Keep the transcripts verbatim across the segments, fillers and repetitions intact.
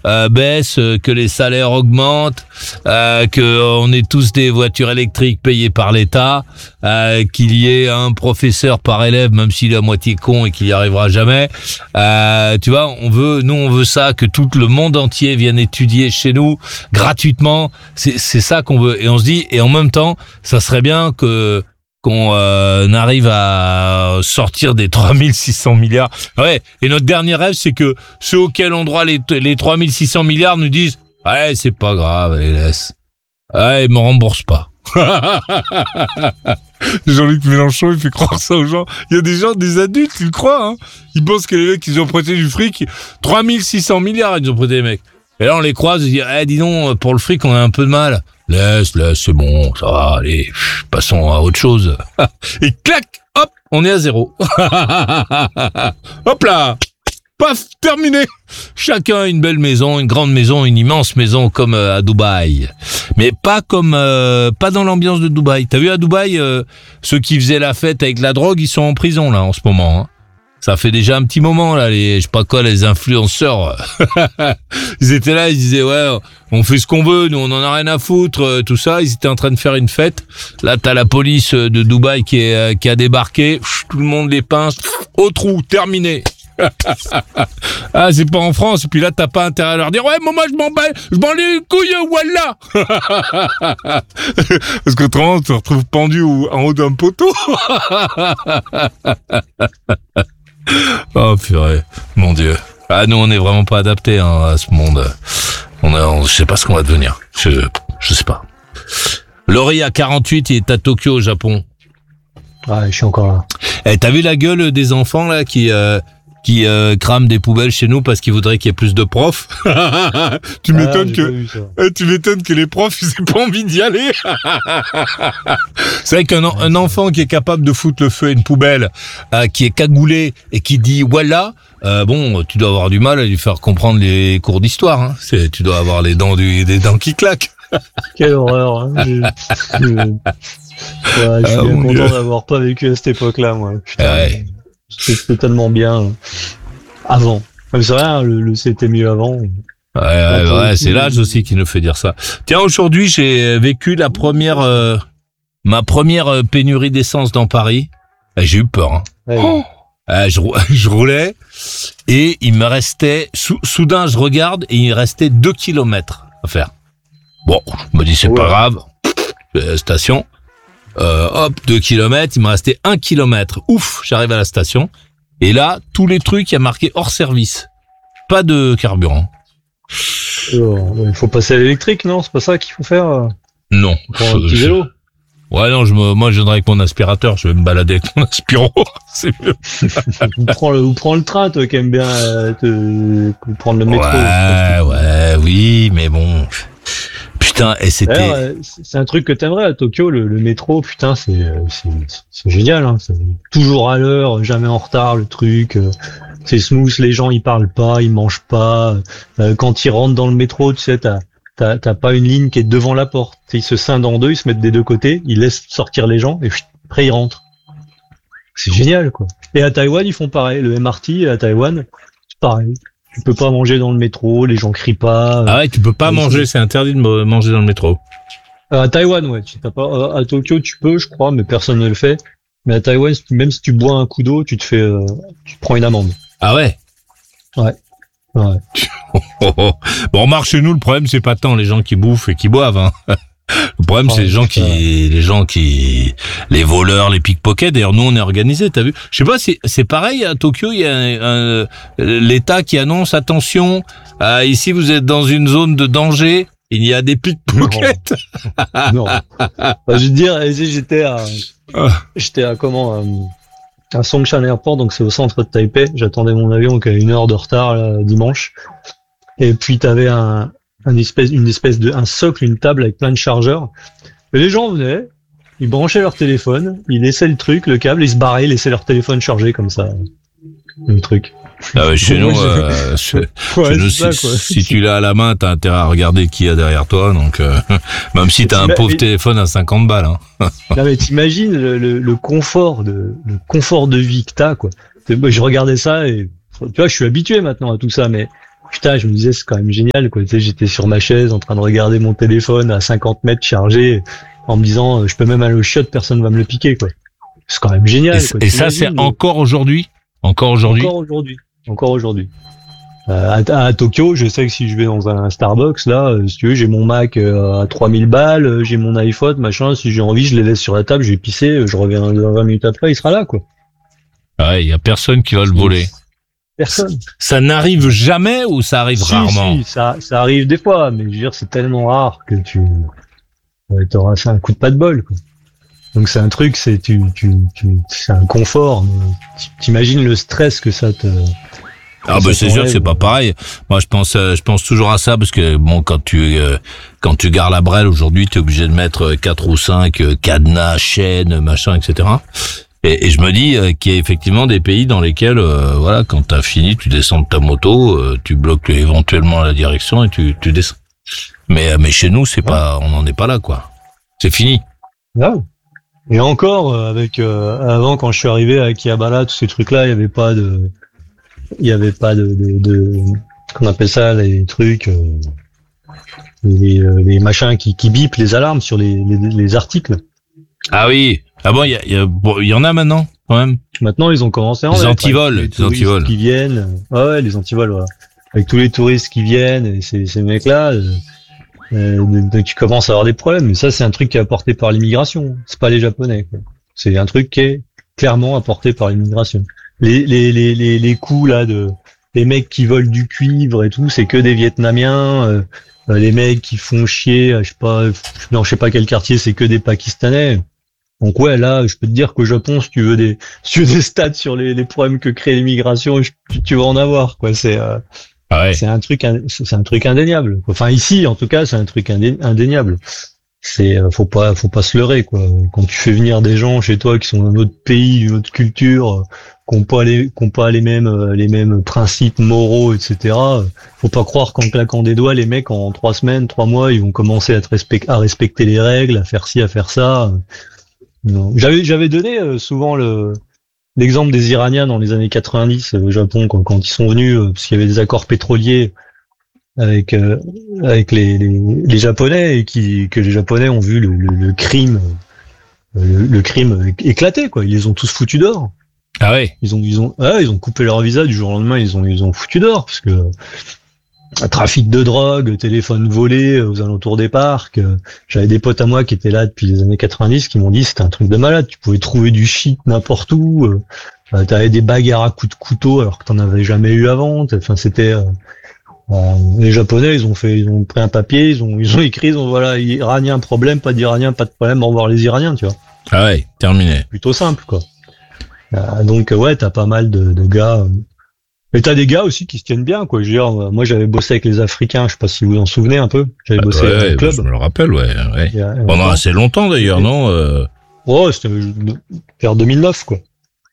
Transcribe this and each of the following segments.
euh, baisse, euh, que les salaires augmentent, euh, que on ait tous des voitures électriques payées par l'État, euh, qu'il y ait un professeur par élève, même s'il est à moitié con et qu'il y arrivera jamais. Euh, tu vois, on veut, nous, on veut ça, que tout le monde entier vienne étudier chez nous gratuitement. C'est, c'est ça qu'on veut. Et on se dit, et en même temps, ça serait bien que qu'on euh, arrive à sortir des trois mille six cents milliards. Ouais. Et notre dernier rêve, c'est que ceux auxquels on doit les, les trois mille six cents milliards nous disent, ouais, c'est pas grave, allez, laisse. Ouais, ils me remboursent pas. Jean-Luc Mélenchon, il fait croire ça aux gens. Il y a des gens, des adultes, ils le croient, hein. Ils pensent que les mecs, ils ont prêté du fric. trois mille six cents milliards, ils ont prêté, les mecs. Et là, on les croise, ils disent, eh, dis donc, pour le fric, on a un peu de mal. Laisse, laisse, c'est bon, ça va, allez, pff, passons à autre chose. Et clac, hop, on est à zéro. Hop là, paf, terminé. Chacun a une belle maison, une grande maison, une immense maison comme euh, à Dubaï. Mais pas comme, euh, pas dans l'ambiance de Dubaï. T'as vu à Dubaï, euh, ceux qui faisaient la fête avec la drogue, ils sont en prison là en ce moment, hein. Ça fait déjà un petit moment, là, les, je sais pas quoi, les influenceurs. Ils étaient là, ils disaient, ouais, on fait ce qu'on veut, nous, on en a rien à foutre, tout ça. Ils étaient en train de faire une fête. Là, t'as la police de Dubaï qui est, qui a débarqué. Tout le monde les pince. Au trou, terminé. Ah, c'est pas en France. Et puis là, t'as pas intérêt à leur dire, ouais, moi, je m'en bats, je m'en les couilles, voilà. Parce qu'autrement, on te retrouve pendu en haut d'un poteau. Oh purée, mon Dieu. Ah, nous on n'est vraiment pas adaptés hein, à ce monde. On a, on, je sais pas ce qu'on va devenir. Je, je sais pas. Laurie à quarante-huit, il est à Tokyo au Japon. Ah, je suis encore là. Eh, t'as vu la gueule des enfants là qui euh, qui euh, crament des poubelles chez nous parce qu'ils voudraient qu'il y ait plus de profs. Tu m'étonnes ah, que eh, tu m'étonnes que les profs ils aient pas envie d'y aller. C'est vrai qu'un un enfant qui est capable de foutre le feu à une poubelle, euh, qui est cagoulé et qui dit voilà, euh, bon, tu dois avoir du mal à lui faire comprendre les cours d'histoire. Hein. C'est, tu dois avoir les dents du, des dents qui claquent. Quelle horreur. Hein. Je, je, ouais, je suis ah, bien content Dieu. D'avoir pas vécu à cette époque-là, moi. Putain, ouais. C'était tellement bien avant. C'est vrai, le, le c'était mieux avant. Ouais, ouais, ouais c'est l'âge aussi qui nous fait dire ça. Tiens, aujourd'hui, j'ai vécu la première, euh, ma première pénurie d'essence dans Paris. J'ai eu peur. Hein. Ouais. Oh euh, je, je roulais et il me restait, sou, soudain, je regarde et il restait deux kilomètres à faire. Bon, je me dis c'est ouais. pas grave. Euh, station. Euh, hop, deux kilomètres, il me restait un kilomètre. Ouf, j'arrive à la station. Et là, tous les trucs, il y a marqué hors service. Pas de carburant. Alors, il faut passer à l'électrique, non? C'est pas ça qu'il faut faire? Non. Pour un petit vélo. Ouais, non, je me, moi, je viendrai avec mon aspirateur. Je vais me balader avec mon aspiro. C'est mieux. ou, prends le, ou prends le train, toi, qui aime bien euh, te, prendre le métro. Ouais, ouais, oui, mais bon... Putain, et c'était... Alors, c'est un truc que t'aimerais à Tokyo, le, le métro, putain, c'est, c'est, c'est génial, hein. C'est toujours à l'heure, jamais en retard, le truc. C'est smooth, les gens, ils parlent pas, ils mangent pas. Quand ils rentrent dans le métro, tu sais, t'as, t'as, t'as pas une ligne qui est devant la porte. Ils se scindent en deux, ils se mettent des deux côtés, ils laissent sortir les gens, et après ils rentrent. C'est génial, quoi. Et à Taïwan, ils font pareil. Le M R T, à Taïwan, c'est pareil. Tu peux pas manger dans le métro, les gens crient pas. Ah ouais, tu peux pas manger, c'est interdit de manger dans le métro. À Taïwan, ouais, tu t'as pas. À Tokyo, tu peux, je crois, mais personne ne le fait. Mais à Taïwan, même si tu bois un coup d'eau, tu te fais, euh, tu te prends une amende. Ah ouais. Ouais. Ouais. Bon, remarque chez nous, le problème c'est pas tant les gens qui bouffent et qui boivent. Hein. Le problème, oh, c'est les gens qui, les gens qui, les voleurs, les pickpockets. D'ailleurs, nous, on est organisés, t'as vu? Je sais pas, c'est, c'est pareil à Tokyo. Il y a un, un, l'État qui annonce attention. Euh, ici, vous êtes dans une zone de danger. Il y a des pickpockets. Non. non. Bah, je veux dire, j'étais à, j'étais à comment, à, à Songshan Airport, donc c'est au centre de Taipei. J'attendais mon avion qui a une heure de retard là, dimanche. Et puis t'avais un Un espèce, une espèce de, un socle, une table avec plein de chargeurs. Et les gens venaient, ils branchaient leur téléphone, ils laissaient le truc, le câble, ils se barraient, ils laissaient leur téléphone chargé comme ça. Le truc. Ah ouais, chez nous, euh, chez, ouais, chez nous si, ça, si tu l'as à la main, t'as intérêt à regarder qui y a derrière toi, donc, euh, même si t'as un pauvre mais, téléphone à cinquante balles, hein. Non, mais t'imagines le, le, le confort de, le confort de vie que t'as, quoi. Je regardais ça et, tu vois, je suis habitué maintenant à tout ça, mais putain, je me disais, c'est quand même génial, quoi. Tu sais, j'étais sur ma chaise en train de regarder mon téléphone à cinquante mètres chargé, en me disant, je peux même aller au chiottes, personne va me le piquer, quoi. C'est quand même génial, et, quoi. Et ça, c'est mais... encore aujourd'hui? Encore aujourd'hui? Encore aujourd'hui. Encore aujourd'hui. Euh, à, à Tokyo, je sais que si je vais dans un Starbucks, là, euh, si tu veux, j'ai mon Mac euh, à trois mille balles, euh, j'ai mon iPhone, machin, si j'ai envie, je les laisse sur la table, je vais pisser, je reviens vingt minutes après, il sera là, quoi. Ouais, il y a personne qui va le voler. Personne. Ça n'arrive jamais ou ça arrive si, rarement? Si, ça, ça arrive des fois, mais je veux dire, c'est tellement rare que tu, ouais, t'auras fait un coup de pas de bol, quoi. Donc c'est un truc, c'est tu, tu, tu, c'est un confort, mais t'imagines le stress que ça te... Ah bah c'est sûr que c'est pas pareil. Moi je pense euh, je pense toujours à ça parce que bon quand tu euh, quand tu gares la brelle aujourd'hui t'es obligé de mettre quatre ou cinq euh, cadenas, chaînes, machin, et cetera. Et, et je me dis euh, qu'il y a effectivement des pays dans lesquels euh, voilà quand t'as fini tu descends de ta moto, euh, tu bloques éventuellement la direction et tu tu descends. Mais mais chez nous c'est pas on n'en est pas là quoi. C'est fini. Non. Et encore euh, avec euh, avant quand je suis arrivé à Akihabara tous ces trucs là il y avait pas de il y avait pas de, de, de qu'on appelle ça les trucs euh, les, les machins qui, qui bipent les alarmes sur les, les, les articles. Ah oui. Ah bon, il y, a, y, a, bon, y en a maintenant quand même. Maintenant ils ont commencé à en les antivols, les, les antivols qui viennent. Ah ouais, les antivols voilà. Avec tous les touristes qui viennent et ces, ces mecs là euh, euh, tu commences à avoir des problèmes. Mais ça c'est un truc qui est apporté par l'immigration. C'est pas les Japonais, quoi. C'est un truc qui est clairement apporté par l'immigration. Les, les, les, les, les coups, là, de, les mecs qui volent du cuivre et tout, c'est que des Vietnamiens, euh, les mecs qui font chier, je sais pas, non, je sais pas quel quartier, c'est que des Pakistanais. Donc ouais, là, je peux te dire qu'au Japon, si tu veux des, si tu veux des stats sur les, les problèmes que crée l'immigration, tu vas en avoir, quoi. C'est, euh, ah ouais. c'est un truc, c'est un truc indéniable. Enfin, ici, en tout cas, c'est un truc indé, indéniable. C'est, faut pas, faut pas se leurrer, quoi. Quand tu fais venir des gens chez toi qui sont d'un autre pays, d'une autre culture, qui n'ont pas les, qui ont pas les mêmes, les mêmes principes moraux, et cetera. Faut pas croire qu'en claquant des doigts, les mecs, en trois semaines, trois mois, ils vont commencer à, te respect, à respecter les règles, à faire ci, à faire ça. Non. J'avais, j'avais donné souvent le, l'exemple des Iraniens dans les années quatre-vingt-dix au Japon, quand, quand ils sont venus, parce qu'il y avait des accords pétroliers avec euh, avec les, les les Japonais et qui que les Japonais ont vu le, le, le crime le, le crime éclater, quoi. Ils les ont tous foutus dehors. Ah ouais. Ils ont ils ont ah, ils ont coupé leur visa du jour au lendemain, ils ont ils ont foutu dehors parce que trafic de drogue, téléphone volé aux alentours des parcs. J'avais des potes à moi qui étaient là depuis les années quatre-vingt-dix qui m'ont dit c'était un truc de malade, tu pouvais trouver du shit n'importe où, t'avais des bagarres à coups de couteau alors que t'en avais jamais eu avant. Enfin c'était Euh, les Japonais, ils ont fait, ils ont pris un papier, ils ont, ils ont écrit, ils ont voilà, Iranien problème, pas d'Iranien, pas de problème, au revoir les Iraniens, tu vois. Ah ouais, terminé. Plutôt simple, quoi. Euh, donc ouais, t'as pas mal de, de gars. Mais t'as des gars aussi qui se tiennent bien, quoi. Je veux dire, moi j'avais bossé avec les Africains, je sais pas si vous vous en souvenez un peu. J'avais bossé ouais, avec le club. Je me le rappelle, ouais. ouais. Il y a, pendant assez longtemps d'ailleurs, et, non euh... Ouais, c'était vers deux mille neuf, quoi.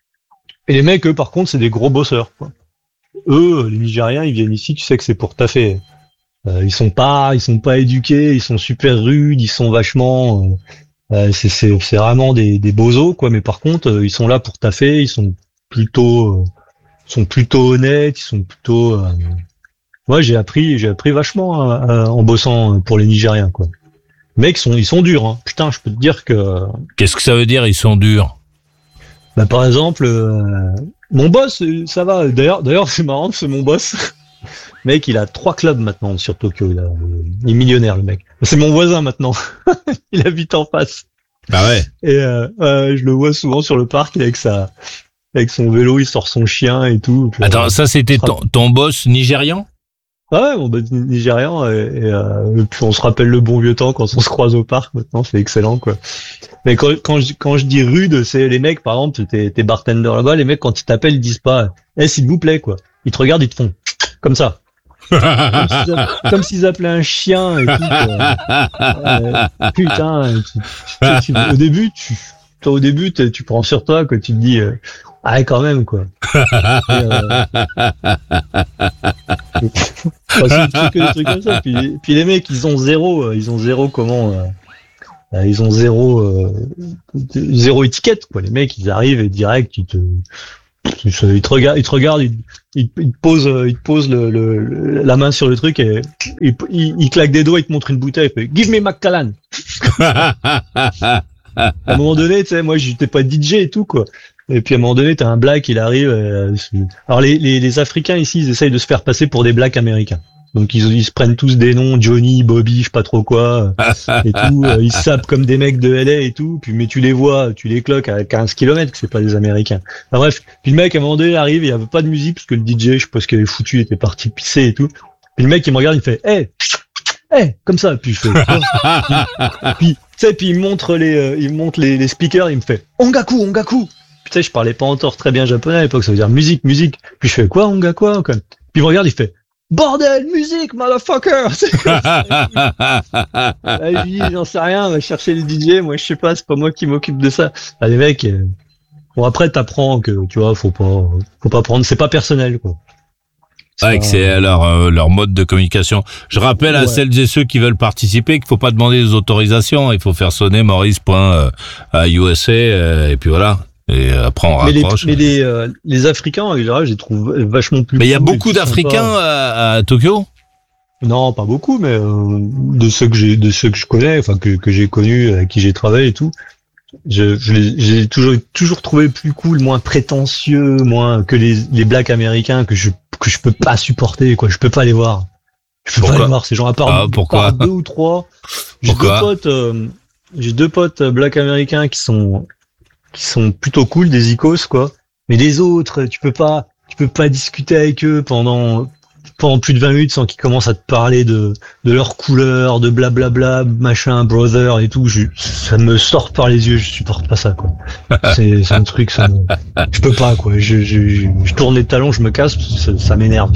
Et les mecs, eux, par contre, c'est des gros bosseurs, quoi. Eux, les Nigériens, ils viennent ici, tu sais que c'est pour taffer. Euh, ils sont pas, ils sont pas éduqués, ils sont super rudes, ils sont vachement, euh, c'est, c'est, c'est vraiment des, des bozos, quoi. Mais par contre, euh, ils sont là pour taffer, ils sont plutôt, euh, sont plutôt honnêtes, ils sont plutôt. Euh... Moi, j'ai appris, j'ai appris vachement euh, euh, en bossant pour les Nigériens, quoi. Les mecs sont, ils sont durs, hein. Putain, je peux te dire que. Qu'est-ce que ça veut dire, ils sont durs? Bah, par exemple. Euh... Mon boss, ça va. D'ailleurs, d'ailleurs, c'est marrant, c'est mon boss. Le mec, il a trois clubs maintenant sur Tokyo. Il, a, il est millionnaire, le mec. C'est mon voisin maintenant. Il habite en face. Ah ouais. Et euh, euh, je le vois souvent sur le parc avec sa, avec son vélo, il sort son chien et tout. Puis, Attends, euh, ça c'était ton, ton boss nigérian? Ah ouais, mon boss nigérian. Et, et, euh, et puis on se rappelle le bon vieux temps quand on se croise au parc. Maintenant, c'est excellent, quoi. Mais quand, quand, je, quand je dis rude, c'est les mecs, par exemple, t'es, t'es bartender là-bas, les mecs, quand ils t'appellent, ils disent pas eh, « s'il vous plaît », quoi. Ils te regardent, ils te font comme ça. comme, s'ils appelaient, comme s'ils appelaient un chien et tout, euh, putain, tu, tu, tu, au début, tu, toi, au début, tu prends sur toi, quoi, tu te dis euh, « ah, quand même, quoi ». euh, c'est des trucs, des trucs comme ça. Puis, puis les mecs, ils ont zéro, ils ont zéro comment... Euh, ils ont zéro euh, zéro étiquette, quoi. Les mecs, ils arrivent et direct, ils te il te regarde, il te regarde, il, il, il te pose, il te pose le, le, le, la main sur le truc et il, il, il claque des doigts, il te montre une bouteille, il fait Give me Macallan. À un moment donné, tu sais, moi j'étais pas D J et tout quoi. Et puis à un moment donné, t'as un black, il arrive. Euh, alors les, les, les Africains ici, ils essayent de se faire passer pour des blacks américains. Donc ils, ils se prennent tous des noms, Johnny, Bobby, je sais pas trop quoi, et tout. Euh, ils sapent comme des mecs de L A et tout. Puis mais tu les vois, tu les cloques à quinze kilomètres, que c'est pas des Américains. Enfin bref, puis le mec à un moment donné arrive, il y avait pas de musique parce que le D J, je sais pas ce qu'il avait foutu, il était parti pisser et tout. Puis le mec il me regarde, il fait, hey, hey, comme ça. Puis je fais, puis, puis tu sais, puis il montre les, euh, il montre les, les speakers, il me fait, Ongaku, Ongaku. Tu sais, je parlais pas encore très bien japonais à l'époque, ça veut dire musique, musique. Puis je fais quoi, Onga quoi, quoi. Puis il me regarde, il fait bordel, musique, motherfucker. Je lui dis, j'en sais rien, va chercher le D J, moi je sais pas, c'est pas moi qui m'occupe de ça. Ah, les mecs, euh... bon après t'apprends que tu vois, faut pas, faut pas prendre, c'est pas personnel quoi. C'est ouais, pas... que c'est leur euh, leur mode de communication. Je rappelle ouais. à celles et ceux qui veulent participer qu'il faut pas demander des autorisations, il faut faire sonner Maurice point U S A euh, et puis voilà. Et après on mais raccroche. Les, mais les, euh, les Africains, en général, je les trouve vachement plus. Mais il y a beaucoup d'Africains à, à Tokyo ? Non, pas beaucoup, mais euh, de ceux que j'ai, de ceux que je connais, enfin que que j'ai connus, avec qui j'ai travaillé et tout, je, je les, j'ai toujours toujours trouvé plus cool, moins prétentieux, moins que les les blacks américains que je que je peux pas supporter, quoi. Je peux pas les voir. Je peux pourquoi pas les voir ces gens à part, ah, pourquoi par deux ou trois. J'ai pourquoi deux potes, euh, j'ai deux potes blacks américains qui sont qui sont plutôt cool, des icos quoi. Mais les autres, tu peux pas, tu peux pas discuter avec eux pendant pendant plus de vingt minutes sans qu'ils commencent à te parler de de leur couleur, de blablabla, machin, brother et tout. Je, ça me sort par les yeux, je supporte pas ça quoi. C'est c'est un truc, ça me, je peux pas quoi. Je je je, je tourne les talons, je me casse, ça, ça m'énerve.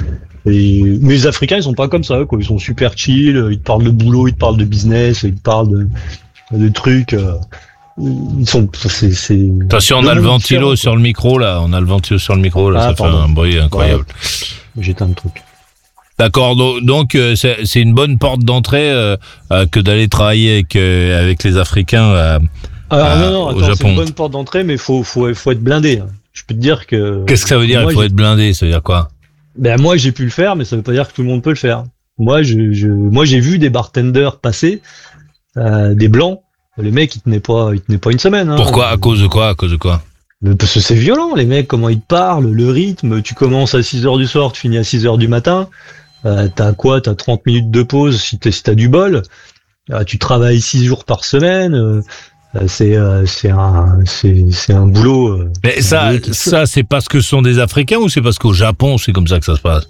Et mais les Africains, ils sont pas comme ça quoi. Ils sont super chill, ils te parlent de boulot, ils te parlent de business, ils te parlent de de trucs. Euh, Ils sont, c'est, c'est. Attention, on a le ventilo sur le micro là, on a le ventilo sur le micro là, ah, ça pardon. Fait un bruit incroyable. Ouais, j'éteins le truc. D'accord, donc c'est, c'est une bonne porte d'entrée euh, que d'aller travailler avec euh, avec les Africains euh, Alors euh, non non, au attends, Japon. C'est une bonne porte d'entrée, mais faut faut faut être blindé. Je peux te dire que. Qu'est-ce que ça veut dire? Moi, il faut j'ai... être blindé, ça veut dire quoi? Ben moi j'ai pu le faire, mais ça veut pas dire que tout le monde peut le faire. Moi je, je moi j'ai vu des bartenders passer, euh, des blancs. Les mecs, ils tenaient pas, ils tenaient pas une semaine. Hein. Pourquoi? À cause de quoi? À cause de quoi? Parce que c'est violent, les mecs, comment ils te parlent, le rythme. Tu commences à six heures du soir, tu finis à six heures du matin. Euh, t'as quoi? T'as trente minutes de pause si, t'es, si t'as du bol. Euh, tu travailles six jours par semaine. Euh, c'est, euh, c'est un, c'est, c'est un boulot. Euh, Mais ça, boulot ça, c'est parce que ce sont des Africains ou c'est parce qu'au Japon, c'est comme ça que ça se passe?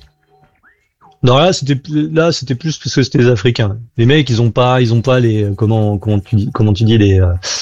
Non, là, c'était, là, c'était plus parce que c'était les Africains. Les mecs, ils ont pas, ils ont pas les, comment, comment tu dis, comment tu dis, les,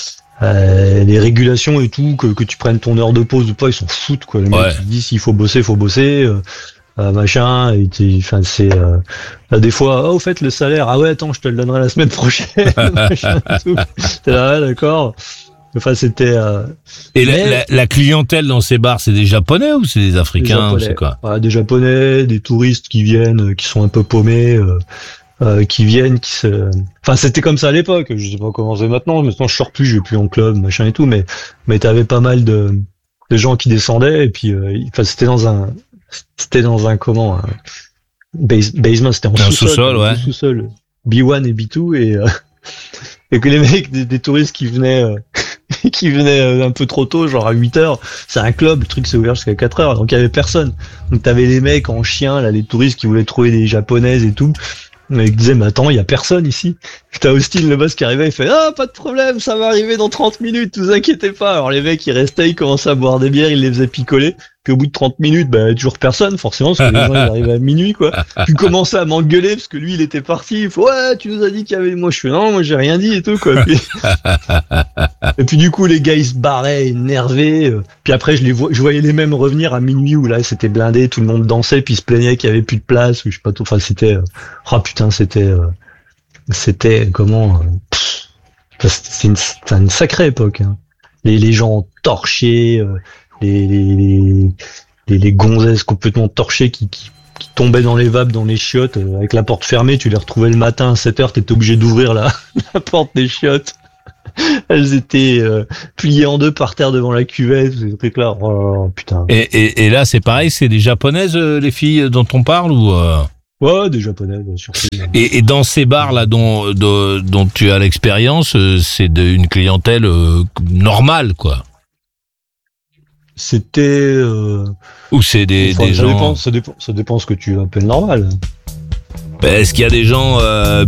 euh, les régulations et tout, que, que tu prennes ton heure de pause ou pas, ils s'en foutent, quoi. Les ouais. mecs, ils disent, s'il faut bosser, faut bosser, euh, euh, machin, et enfin, c'est, euh, là, des fois, oh, au fait, le salaire, ah ouais, attends, je te le donnerai la semaine prochaine, machin, tout. T'es là, ouais, d'accord. Enfin, c'était. Euh... Et mais... la, la, la clientèle dans ces bars, c'est des Japonais ou c'est des Africains ou c'est quoi? Ouais, des Japonais, des touristes qui viennent, qui sont un peu paumés, euh, euh, qui viennent, qui se. Enfin, c'était comme ça à l'époque. Je sais pas comment c'est maintenant. Maintenant, je sors plus, je vais plus en club, machin et tout. Mais, mais t'avais pas mal de, de gens qui descendaient et puis, euh, enfin, c'était dans un, c'était dans un comment, un base, basement, c'était en un sous-sol, sous-sol, ouais. Sous-sol, B un et B deux et. Euh, et que les mecs, des, des touristes qui venaient. Euh, qui venait un peu trop tôt, genre à huit heures, c'est un club, le truc s'est ouvert jusqu'à quatre heures, donc il y avait personne. Donc t'avais les mecs en chien, là, les touristes qui voulaient trouver des japonaises et tout, mais ils disaient, mais attends, il y a personne ici. Puis t'as Austin, le boss, qui arrivait, il fait, ah, pas de problème, ça va arriver dans trente minutes, vous inquiétez pas. Alors les mecs, ils restaient, ils commençaient à boire des bières, ils les faisaient picoler. Puis au bout de trente minutes, bah, toujours personne, forcément, parce que les gens, ils arrivaient à minuit, quoi. Puis commençaient à m'engueuler, parce que lui, il était parti. Il fait, ouais, tu nous as dit qu'il y avait, moi, je fais, non, moi, j'ai rien dit et tout, quoi. Puis... et puis, du coup, les gars, ils se barraient, énervés. Puis après, je les vois, je voyais les mêmes revenir à minuit, où là, c'était blindé, tout le monde dansait, puis ils se plaignaient qu'il y avait plus de place, ou je sais pas tout. Enfin, c'était, ah, oh, putain, c'était, euh... c'était, comment, pff... c'était une, c'était une sacrée époque, hein. Les, les gens torchés, euh... Les, les, les, les gonzesses complètement torchées qui, qui, qui tombaient dans les vapes, dans les chiottes, euh, avec la porte fermée, tu les retrouvais le matin à sept heures, t'étais obligé d'ouvrir la, la porte des chiottes. Elles étaient euh, pliées en deux par terre devant la cuvette, ces trucs-là. Oh, putain. Et, et, et là, c'est pareil, c'est des japonaises, euh, les filles dont on parle ou euh... Ouais, des japonaises, bien sûr. Et, et dans ces bars-là dont, dont, dont tu as l'expérience, euh, c'est de, une clientèle euh, normale, quoi. C'était... Euh... Ou c'est des, enfin, des ça gens... Dépend, ça, dépend, ça dépend ce que tu appelles normal. Est-ce qu'il y a des gens euh,